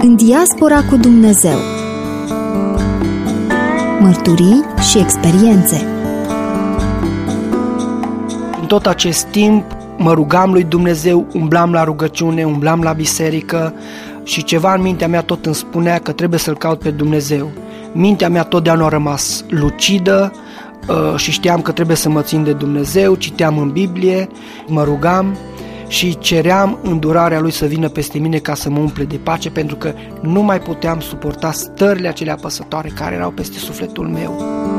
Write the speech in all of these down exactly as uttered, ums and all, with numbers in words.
În diaspora cu Dumnezeu. Mărturii și experiențe. În tot acest timp mă rugam lui Dumnezeu, umblam la rugăciune, umblam la biserică și ceva în mintea mea tot îmi spunea că trebuie să-L caut pe Dumnezeu. Mintea mea totdeauna a rămas lucidă și știam că trebuie să mă țin de Dumnezeu, citeam în Biblie, mă rugam și ceream îndurarea Lui să vină peste mine ca să mă umple de pace, pentru că nu mai puteam suporta stările acelea apăsătoare care erau peste sufletul meu.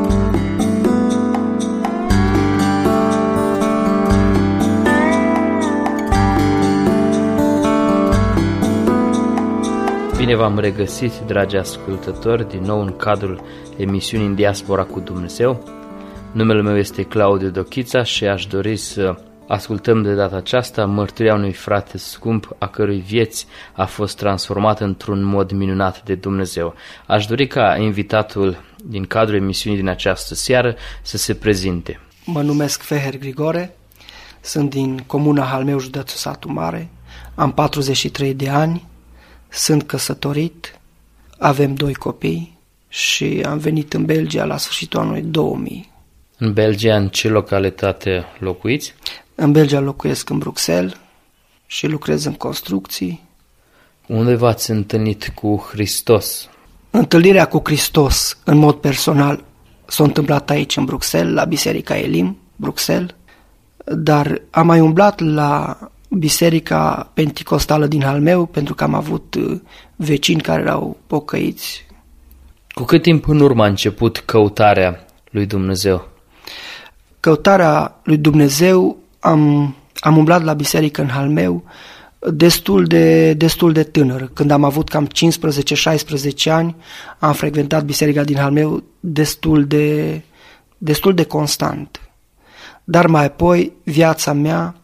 Bine v-am regăsit, dragi ascultători, din nou în cadrul emisiunii În diaspora cu Dumnezeu. Numele meu este Claudiu Dochița și aș dori să ascultăm de data aceasta mărturia unui frate scump a cărui vieți a fost transformată într-un mod minunat de Dumnezeu. Aș dori ca invitatul din cadrul emisiunii din această seară să se prezinte. Mă numesc Feher Grigore, sunt din comuna Halmeu, județul Satu Mare, am patruzeci și trei de ani, sunt căsătorit, avem doi copii și am venit în Belgia la sfârșitul anului două mii. În Belgia, în ce localitate locuiți? În Belgia locuiesc în Bruxelles și lucrez în construcții. Unde v-ați întâlnit cu Hristos? Întâlnirea cu Hristos, în mod personal, s-a întâmplat aici, în Bruxelles, la Biserica Elim, Bruxelles, dar am mai umblat la Biserica Penticostală din Halmeu, pentru că am avut vecini care erau pocăiți. Cu cât timp în urmă a început căutarea lui Dumnezeu? Căutarea lui Dumnezeu, am, am umblat la biserică în Halmeu destul de, destul de tânăr. Când am avut cam cincisprezece șaisprezece ani, am frecventat biserica din Halmeu destul de, destul de constant. Dar mai apoi viața mea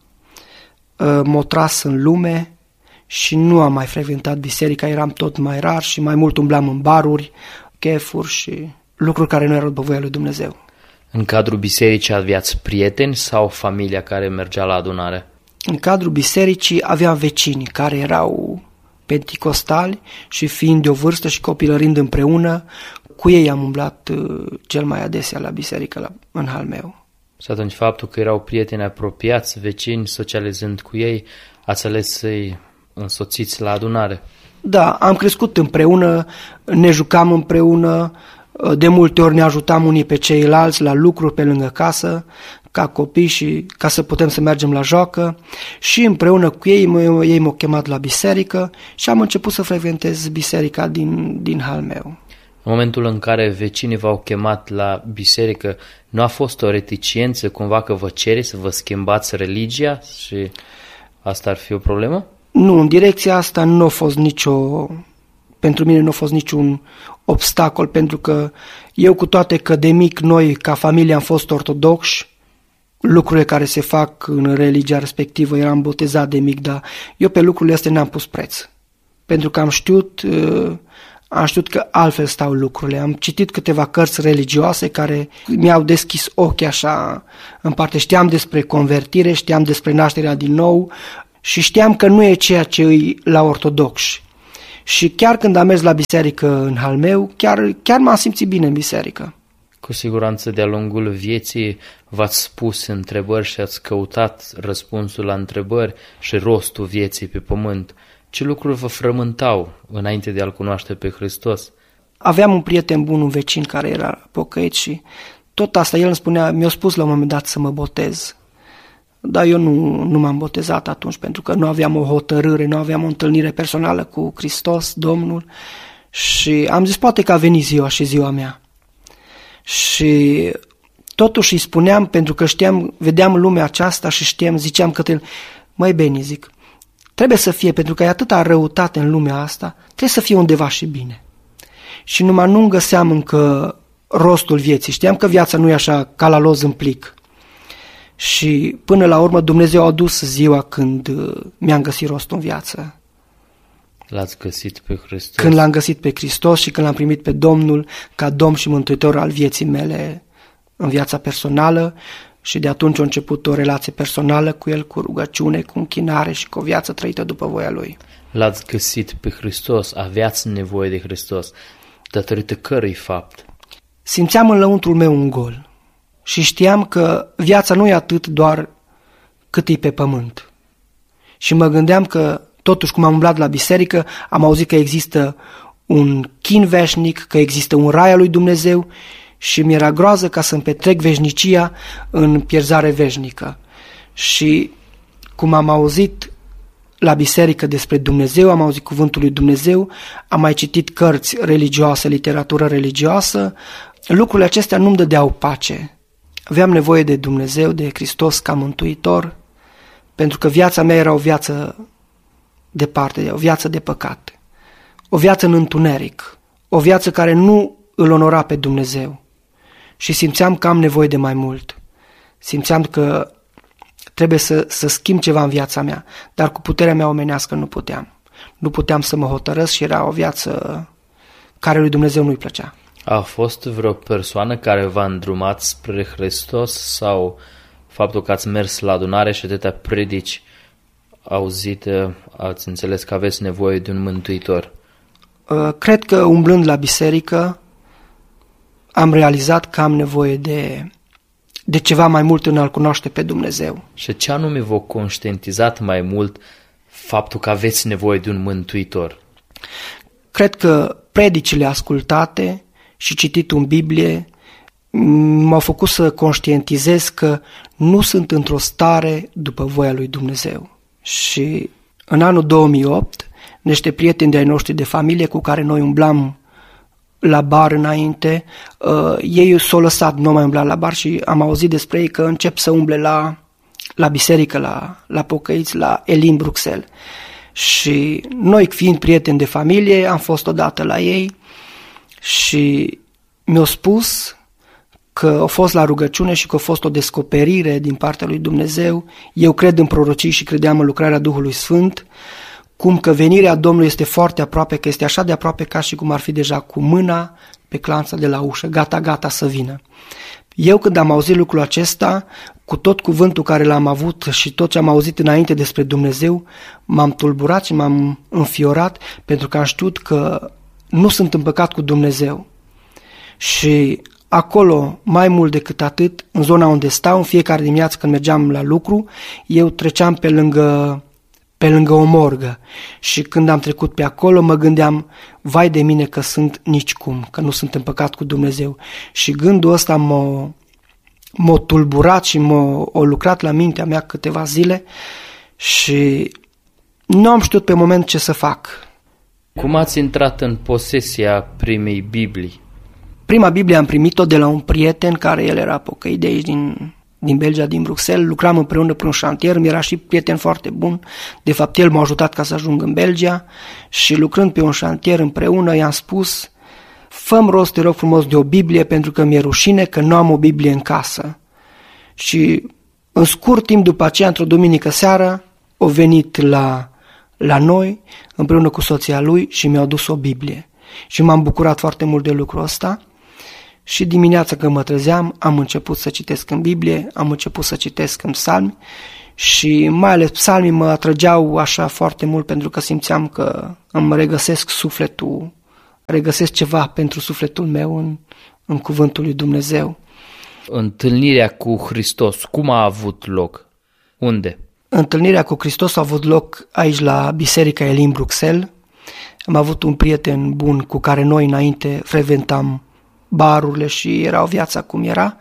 m-a tras în lume și nu am mai frecventat biserica, eram tot mai rar și mai mult umblam în baruri, chefuri și lucruri care nu erau după voia lui Dumnezeu. În cadrul bisericii aveați prieteni sau familia care mergea la adunare? În cadrul bisericii aveam vecini care erau penticostali și fiind de o vârstă și copilărind împreună, cu ei am umblat cel mai adesea la biserică la, în Halmeu. Și atunci faptul că erau prieteni apropiați, vecini, socializând cu ei, ați ales să-i însoțiți la adunare? Da, am crescut împreună, ne jucam împreună, de multe ori ne ajutam unii pe ceilalți la lucruri pe lângă casă, ca copii și ca să putem să mergem la joacă și împreună cu ei, ei m-au chemat la biserică și am început să frecventez biserica din, din Halmeu. În momentul în care vecinii v-au chemat la biserică, nu a fost o reticiență cumva că vă cere să vă schimbați religia și asta ar fi o problemă? Nu, în direcția asta nu a fost nicio... Pentru mine nu a fost niciun obstacol, pentru că eu, cu toate că de mic noi ca familie am fost ortodoxi, lucrurile care se fac în religia respectivă, eram botezat de mic, dar eu pe lucrurile astea n-am pus preț. Pentru că am știut, am știut că altfel stau lucrurile. Am citit câteva cărți religioase care mi-au deschis ochii așa în parte. Știam despre convertire, știam despre nașterea din nou și știam că nu e ceea ce îi la ortodoxi. Și chiar când am mers la biserică în Halmeu, chiar, chiar m-am simțit bine în biserică. Cu siguranță de-a lungul vieții v-ați spus întrebări și ați căutat răspunsul la întrebări și rostul vieții pe pământ. Ce lucruri vă frământau înainte de a-L cunoaște pe Hristos? Aveam un prieten bun, un vecin care era pocăit și tot asta el îmi spunea, mi-a spus la un moment dat să mă botez. Dar eu nu, nu m-am botezat atunci, pentru că nu aveam o hotărâre, nu aveam o întâlnire personală cu Hristos, Domnul, și am zis, poate că a venit ziua și ziua mea. Și totuși îi spuneam, pentru că știam, vedeam lumea aceasta și știam, ziceam că el, măi Beni, zic, trebuie să fie, pentru că e atâta răutate în lumea asta, trebuie să fie undeva și bine. Și numai nu-mi găseam încă rostul vieții, știam că viața nu e așa ca la loz în plic. Și până la urmă Dumnezeu a adus ziua când mi-am găsit rostul în viață. L-ați găsit pe Hristos? Când l-am găsit pe Hristos și când l-am primit pe Domnul ca Domn și Mântuitor al vieții mele în viața personală și de atunci a început o relație personală cu El, cu rugăciune, cu închinare și cu o viață trăită după voia Lui. l-ați găsit pe Hristos, aveați nevoie de Hristos, datorită cărui fapt? Simțeam în lăuntrul meu un gol și știam că viața nu e atât doar cât e pe pământ. Și mă gândeam că, totuși, cum am umblat la biserică, am auzit că există un chin veșnic, că există un rai al lui Dumnezeu și mi-era groază ca să-mi petrec veșnicia în pierzare veșnică. Și cum am auzit la biserică despre Dumnezeu, am auzit cuvântul lui Dumnezeu, am mai citit cărți religioase, literatură religioasă, lucrurile acestea nu-mi dădeau pace. Aveam nevoie de Dumnezeu, de Hristos ca mântuitor, pentru că viața mea era o viață departe, o viață de păcat, o viață în întuneric, o viață care nu îl onora pe Dumnezeu. Și simțeam că am nevoie de mai mult. Simțeam că trebuie să, să schimb ceva în viața mea, dar cu puterea mea omenească nu puteam. Nu puteam să mă hotărăsc și era o viață care lui Dumnezeu nu-i plăcea. A fost vreo persoană care v-a îndrumat spre Hristos sau faptul că ați mers la adunare și atâtea predici auzite, ați înțeles că aveți nevoie de un mântuitor? Cred că umblând la biserică am realizat că am nevoie de, de ceva mai mult în a-L cunoaște pe Dumnezeu. Și ce anume v-a conștientizat mai mult faptul că aveți nevoie de un mântuitor? Cred că predicile ascultate și cititul în Biblie m-au făcut să conștientizez că nu sunt într-o stare după voia lui Dumnezeu. Și în anul două mii opt, niște prieteni de-ai noștri de familie cu care noi umblam la bar înainte, uh, ei s-au lăsat, nu mai umbla la bar și am auzit despre ei că încep să umble la, la biserică, la, la pocăiți, la Elim Bruxelles. Și noi, fiind prieteni de familie, am fost odată la ei și mi-au spus că au fost la rugăciune și că a fost o descoperire din partea lui Dumnezeu. Eu cred în prorocii și credeam în lucrarea Duhului Sfânt, cum că venirea Domnului este foarte aproape, că este așa de aproape ca și cum ar fi deja cu mâna pe clanța de la ușă, gata, gata să vină. Eu când am auzit lucrul acesta, cu tot cuvântul care l-am avut și tot ce am auzit înainte despre Dumnezeu, m-am tulburat și m-am înfiorat pentru că am știut că nu sunt împăcat cu Dumnezeu. Și acolo, mai mult decât atât, în zona unde stau, în fiecare dimineață când mergeam la lucru, eu treceam pe lângă, pe lângă o morgă și când am trecut pe acolo mă gândeam, vai de mine că sunt nicicum, că nu sunt împăcat cu Dumnezeu. Și gândul ăsta m-a, m-a tulburat și m-a a lucrat la mintea mea câteva zile și nu am știut pe moment ce să fac. Cum ați intrat în posesia primei Biblii? Prima Biblie am primit-o de la un prieten care el era pocăit de aici din, din Belgia, din Bruxelles. Lucram împreună pe un șantier, mi era și prieten foarte bun. De fapt, el m-a ajutat ca să ajung în Belgia și lucrând pe un șantier împreună i-am spus: fă-mi rost, te rog frumos, de o Biblie pentru că mi-e rușine că nu am o Biblie în casă. Și în scurt timp după aceea, într-o duminică seară, au venit la, la noi împreună cu soția lui și mi-au adus o Biblie. Și m-am bucurat foarte mult de lucrul ăsta. Și dimineața când mă trezeam, am început să citesc în Biblie, am început să citesc în psalmi și mai ales psalmii mă atrăgeau așa foarte mult pentru că simțeam că îmi regăsesc sufletul, regăsesc ceva pentru sufletul meu în, în cuvântul lui Dumnezeu. Întâlnirea cu Hristos, cum a avut loc? Unde? Întâlnirea cu Hristos a avut loc aici la Biserica Elim Bruxelles. Am avut un prieten bun cu care noi înainte frecventam barurile și era o viața cum era.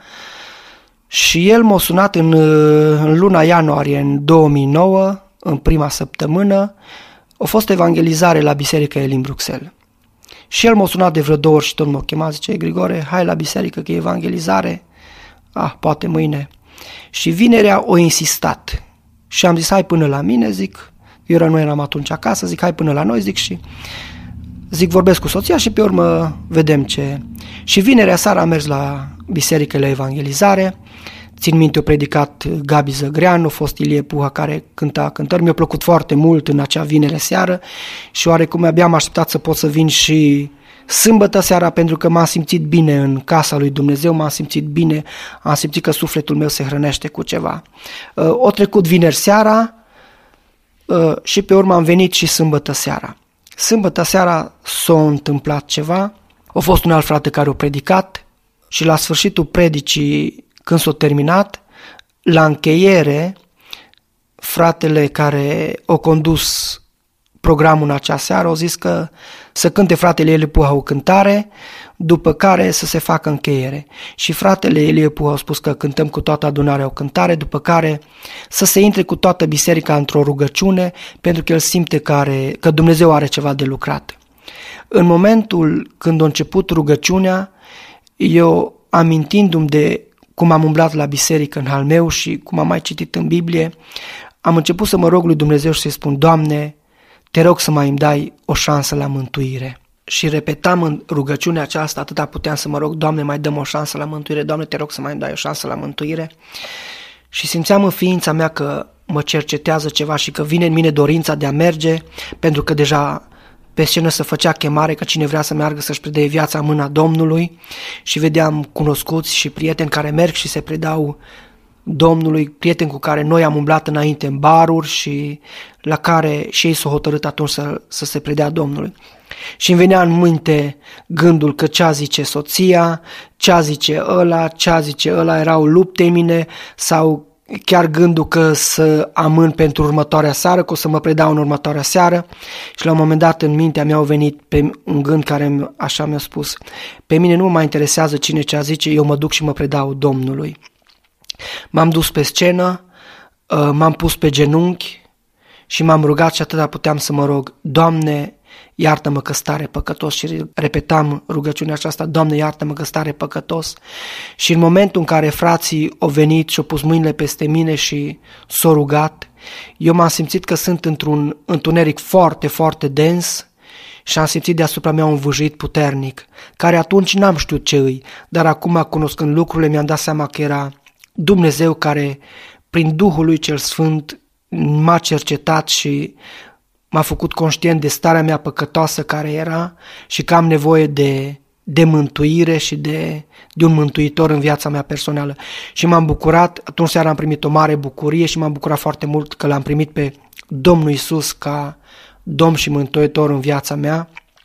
Și el m-a sunat în, în luna ianuarie în două mii nouă, în prima săptămână. A fost evangelizare la Biserica Elim Bruxelles. Și el m-a sunat de vreo două ori și tot m-a chemat, zice: Grigore, hai la biserică că e evangelizare. Ah, poate mâine. Și vinerea o insistat. Și am zis: hai până la mine, zic. Eu nu eram atunci acasă, zic: hai până la noi, zic, și zic, vorbesc cu soția și pe urmă vedem ce. Și vinerea seara am mers la biserică la evangelizare. Țin minte, o predicat Gabi Zăgreanu, a fost Ilie Puha care cânta cântări. Mi-a plăcut foarte mult în acea vinere seară și oarecum abia am așteptat să pot să vin și sâmbătă seara, pentru că m-am simțit bine în casa lui Dumnezeu, m-am simțit bine, am simțit că sufletul meu se hrănește cu ceva. O trecut vineri seara, și pe urmă am venit și sâmbătă seara. Sâmbătă seara s-a întâmplat ceva, a fost un alt frate care a predicat și la sfârșitul predicii, când s-a terminat, la încheiere, fratele care a condus programul în acea seară a zis că să cânte fratele Elie Puha o cântare, după care să se facă încheiere. Și fratele Elie Puha a spus că cântăm cu toată adunarea o cântare, după care să se intre cu toată biserica într-o rugăciune, pentru că el simte că, are, că Dumnezeu are ceva de lucrat. În momentul când a început rugăciunea, eu, amintindu-mi de cum am umblat la biserică în hal meu și cum am mai citit în Biblie, am început să mă rog lui Dumnezeu și să-i spun: Doamne, te rog să mai îmi dai o șansă la mântuire. Și repetam în rugăciunea aceasta, atâta puteam să mă rog: Doamne, mai dăm o șansă la mântuire, Doamne, te rog să mai îmi dai o șansă la mântuire. Și simțeam în ființa mea că mă cercetează ceva și că vine în mine dorința de a merge, pentru că deja pe scenă se făcea chemare că cine vrea să meargă să-și predeie viața în mâna Domnului, și vedeam cunoscuți și prieteni care merg și se predau Domnului, prieteni cu care noi am umblat înainte în baruri și la care și ei s-au hotărât atunci să, să se predea Domnului. Și îmi venea în minte gândul că ce zice soția, ce zice ăla, ce zice ăla, erau lupte în mine, sau chiar gândul că să amân pentru următoarea seară, că o să mă predau în următoarea seară. Și la un moment dat în mintea mea au venit pe un gând care așa mi-a spus: pe mine nu mă mai interesează cine ce zice, eu mă duc și mă predau Domnului. M-am dus pe scenă, m-am pus pe genunchi și m-am rugat și atâta puteam să mă rog: Doamne, iartă-mă că stare păcătos. Și repetam rugăciunea aceasta: Doamne, iartă-mă că stare păcătos. Și în momentul în care frații au venit și au pus mâinile peste mine și s-au rugat, eu m-am simțit că sunt într-un întuneric foarte, foarte dens și am simțit deasupra mea un vâjit puternic, care atunci n-am știut ce îi, dar acum, cunoscând lucrurile, mi-am dat seama că era Dumnezeu care, prin Duhul lui cel Sfânt, m-a cercetat și m-a făcut conștient de starea mea păcătoasă care era și că am nevoie de, de mântuire și de, de un mântuitor în viața mea personală. Și m-am bucurat, atunci seara am primit o mare bucurie și m-am bucurat foarte mult că l-am primit pe Domnul Iisus ca Domn și Mântuitor în viața mea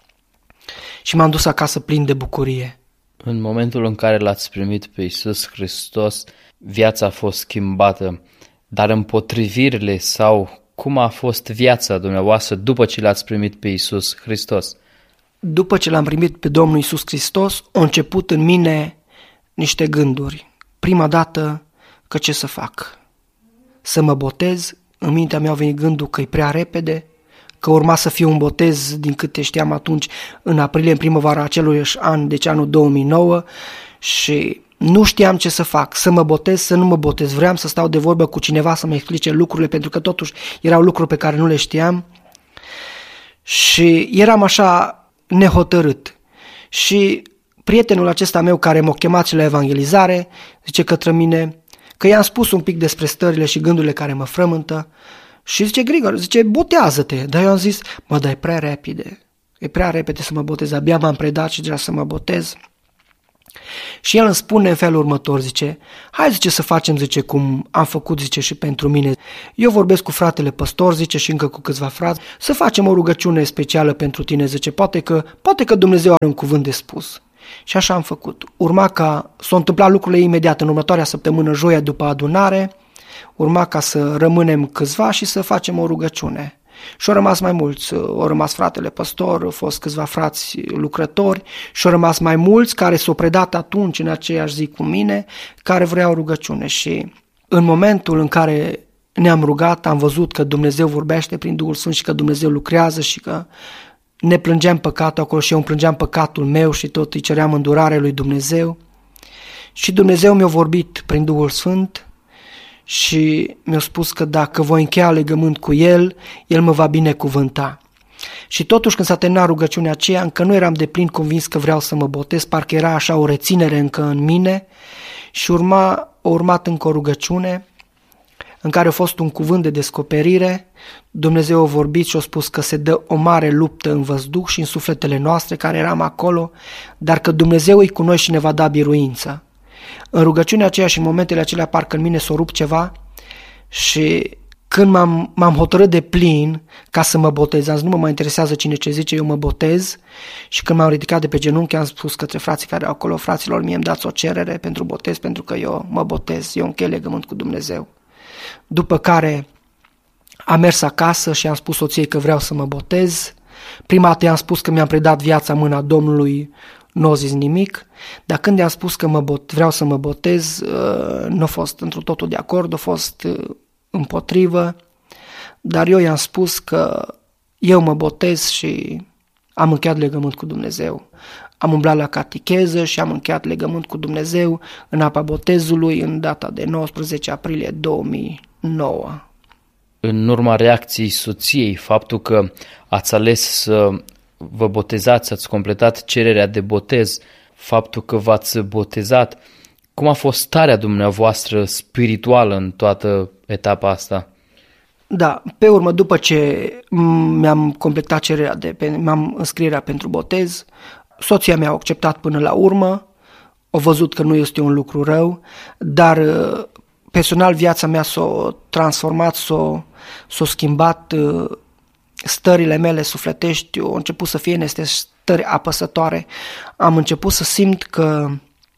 și m-am dus acasă plin de bucurie. În momentul în care l-ați primit pe Iisus Hristos, viața a fost schimbată, dar împotrivirile sau cum a fost viața dumneavoastră după ce l-ați primit pe Iisus Hristos? După ce l-am primit pe Domnul Iisus Hristos, au început în mine niște gânduri. Prima dată, că ce să fac? Să mă botez? În mintea mea a venit gândul că e prea repede, că urma să fie un botez, din câte știam atunci, în aprilie, în primăvara acelui an, deci anul două mii nouă, și nu știam ce să fac, să mă botez, să nu mă botez. Vreau să stau de vorbă cu cineva să-mi explice lucrurile, pentru că totuși erau lucruri pe care nu le știam și eram așa nehotărât. Și prietenul acesta meu care m-a chemat și la evangelizare zice către mine că i-am spus un pic despre stările și gândurile care mă frământă și zice: Grigor, zice, botează-te. Dar eu am zis: mă, dar e prea repede, e prea repede să mă botez, abia m-am predat și deja să mă botez. Și el îmi spune în felul următor, zice: hai, zice, să facem, zice, cum am făcut, zice, și pentru mine. Eu vorbesc cu fratele păstor, zice, și încă cu câțiva frați, să facem o rugăciune specială pentru tine, zice, poate că, poate că Dumnezeu are un cuvânt de spus. Și așa am făcut. Urma ca, s-au întâmplat lucrurile imediat în următoarea săptămână, joia după adunare, urma ca să rămânem câțiva și să facem o rugăciune. Și au rămas mai mulți, au rămas fratele păstor, au fost câțiva frați lucrători și au rămas mai mulți care s-au predat atunci în aceeași zi cu mine, care vreau rugăciune. Și în momentul în care ne-am rugat, am văzut că Dumnezeu vorbește prin Duhul Sfânt și că Dumnezeu lucrează și că ne plângeam păcatul acolo și eu îmi plângeam păcatul meu și tot îi ceream îndurare lui Dumnezeu. Și Dumnezeu mi-a vorbit prin Duhul Sfânt și mi-a spus că dacă voi încheia legământ cu El, El mă va binecuvânta. Și totuși când s-a terminat rugăciunea aceea, încă nu eram de plin convins că vreau să mă botez, parcă era așa o reținere încă în mine și urma, a urmat încă o rugăciune în care a fost un cuvânt de descoperire. Dumnezeu a vorbit și a spus că se dă o mare luptă în văzduh și în sufletele noastre care eram acolo, dar că Dumnezeu e cu noi și ne va da biruință. În rugăciunea aceea și în momentele acelea parcă în mine s-a rupt ceva și când m-am, m-am hotărât de plin ca să mă botez, am zis, nu mă mai interesează cine ce zice, eu mă botez. Și când m-am ridicat de pe genunchi, am spus către frații care erau acolo, fraților, mie îmi dați o cerere pentru botez, pentru că eu mă botez, eu închei legământ cu Dumnezeu. După care am mers acasă și am spus soției că vreau să mă botez. Prima dată i-am spus că mi-am predat viața în mâna Domnului, nu a zis nimic, dar când i-am spus că mă bot, vreau să mă botez, nu a fost întru totul de acord, a fost împotrivă, dar eu i-am spus că eu mă botez și am încheiat legământ cu Dumnezeu. Am umblat la catecheză și am încheiat legământ cu Dumnezeu în apa botezului în data de nouăsprezece aprilie două mii nouă. În urma reacției soției, faptul că ați ales să vă botezați, ați completat cererea de botez, faptul că v-ați botezat, cum a fost starea dumneavoastră spirituală în toată etapa asta? Da, pe urmă, după ce mi-am completat cererea de, mi-am înscrierea pentru botez, soția mea a acceptat până la urmă, a văzut că nu este un lucru rău, dar personal viața mea s-a transformat, s-a, s-a schimbat, stările mele sufletești au început să fie niște stări apăsătoare. Am început să simt că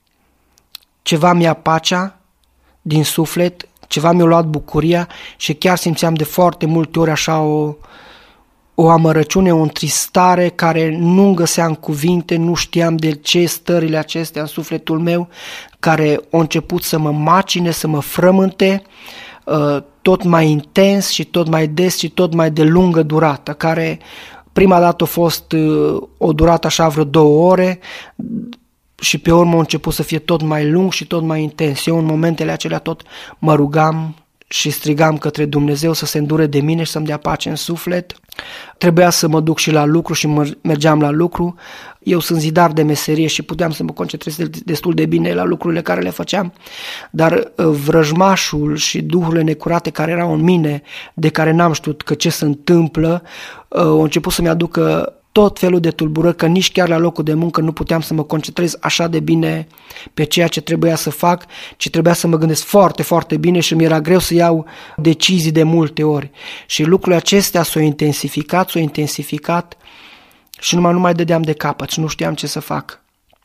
ceva mi-a pacea din suflet, ceva mi-a luat bucuria și chiar simțeam de foarte multe ori așa o, o amărăciune, o întristare care nu găseam cuvinte, nu știam de ce stările acestea în sufletul meu, care au început să mă macine, să mă frământe, tot mai intens și tot mai des și tot mai de lungă durată, care prima dată a fost o durată așa vreo două ore și pe urmă a început să fie tot mai lung și tot mai intens. Eu în momentele acelea tot mă rugam și strigam către Dumnezeu să se îndure de mine și să-mi dea pace în suflet. Trebuia să mă duc și la lucru și mergeam la lucru. Eu sunt zidar de meserie și puteam să mă concentrez destul de bine la lucrurile care le făceam, dar vrăjmașul și duhurile necurate care erau în mine, de care n-am știut că ce se întâmplă, au început să-mi aducă tot felul de tulburări, că nici chiar la locul de muncă nu puteam să mă concentrez așa de bine pe ceea ce trebuia să fac, ci trebuia să mă gândesc foarte, foarte bine și mi era greu să iau decizii de multe ori. Și lucrurile acestea s-au intensificat, s-au intensificat și numai nu mai dădeam de capăt și nu știam ce să fac.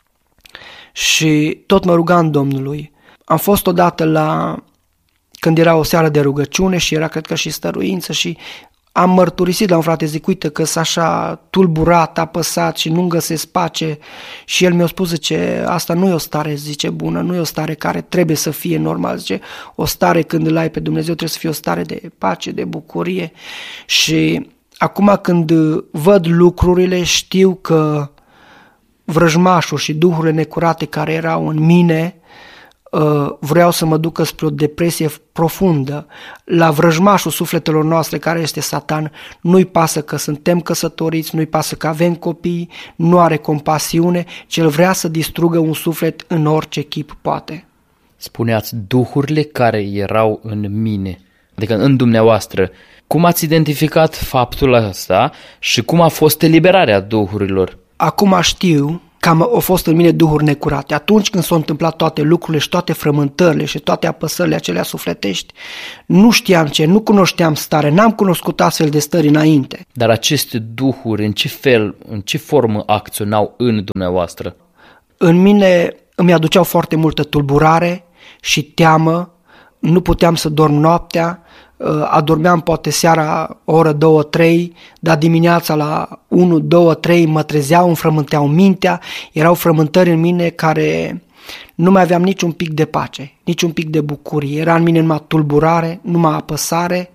Și tot mă rugam Domnului. Am fost odată la, când era o seară de rugăciune și era cred că și stăruință și am mărturisit la un frate, zic, uite că s-a așa tulburat, apăsat și nu-mi găsesc pace și el mi-a spus, zice, asta nu e o stare, zice, bună, nu e o stare care trebuie să fie normal, zice, o stare când îl ai pe Dumnezeu trebuie să fie o stare de pace, de bucurie și acum când văd lucrurile știu că vrăjmașul și duhurile necurate care erau în mine vreau să mă ducă spre o depresie profundă. La vrăjmașul sufletelor noastre, care este Satan, nu-i pasă că suntem căsătoriți, nu-i pasă că avem copii, nu are compasiune, ci el vrea să distrugă un suflet în orice chip poate. Spuneați duhurile care erau în mine, adică în dumneavoastră. Cum ați identificat faptul ăsta și cum a fost eliberarea duhurilor? Acum știu că au fost în mine duhuri necurate. Atunci când s-au întâmplat toate lucrurile și toate frământările și toate apăsările acelea sufletești, nu știam ce, nu cunoșteam stare, n-am cunoscut astfel de stări înainte. Dar aceste duhuri, în ce fel, în ce formă acționau în dumneavoastră? În mine îmi aduceau foarte multă tulburare și teamă, nu puteam să dorm noaptea, adormeam poate seara o oră, două, trei, dar dimineața la unu, doi, trei mă trezeau, îmi frământeau mintea, erau frământări în mine care nu mai aveam niciun pic de pace, niciun pic de bucurie, era în mine numai tulburare, numai apăsare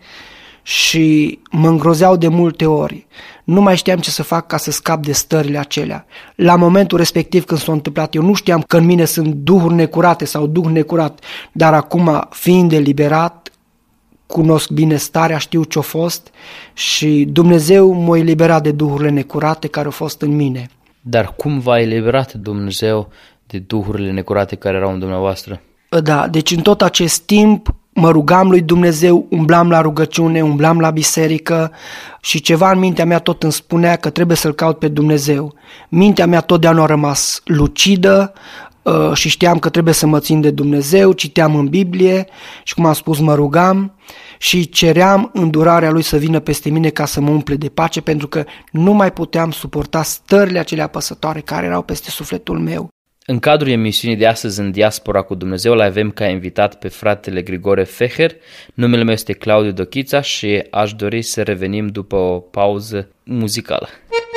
și mă îngrozeau de multe ori. Nu mai știam ce să fac ca să scap de stările acelea. La momentul respectiv când s-a întâmplat, eu nu știam că în mine sunt duhuri necurate sau duh necurat, dar acum, fiind eliberat, cunosc bine starea, știu ce-a fost și Dumnezeu m-a eliberat de duhurile necurate care au fost în mine. Dar cum v-a eliberat Dumnezeu de duhurile necurate care erau în dumneavoastră? Da, deci în tot acest timp mă rugam lui Dumnezeu, umblam la rugăciune, umblam la biserică și ceva în mintea mea tot îmi spunea că trebuie să-L caut pe Dumnezeu. Mintea mea totdeauna a rămas lucidă și știam că trebuie să mă țin de Dumnezeu, citeam în Biblie și cum am spus mă rugam și ceream îndurarea Lui să vină peste mine ca să mă umple de pace, pentru că nu mai puteam suporta stările acelea apăsătoare care erau peste sufletul meu. În cadrul emisiunii de astăzi în Diaspora cu Dumnezeu îl avem ca invitat pe fratele Grigore Feher. Numele meu este Claudiu Dochița și aș dori să revenim după o pauză muzicală.